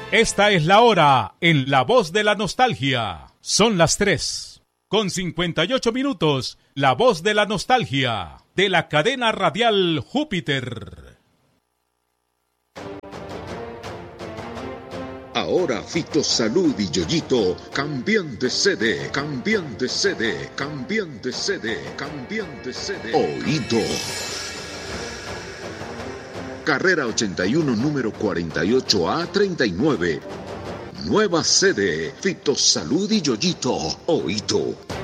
Esta es la hora en La Voz de la Nostalgia. Son las 3:58. La Voz de la Nostalgia, de la cadena radial Júpiter. Ahora Fito Salud y Yoyito cambian de sede, cambian de sede, cambian de sede, cambian de sede. Oído. Carrera 81, número 48A39. Nueva sede, Fito Salud y Yoyito. Oído.